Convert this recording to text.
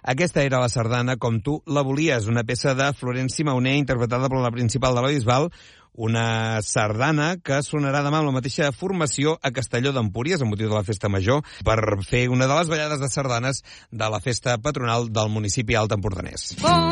Aquesta era la sardana Com tu la volies, una peça de Florenci Mauner interpretada per la principal de la Bisbal, una sardana que sonarà demà amb la mateixa formació a Castelló d'Empúries, amb motiu de la Festa Major, per fer una de les ballades de sardanes de la festa patronal del municipi alt empordanès.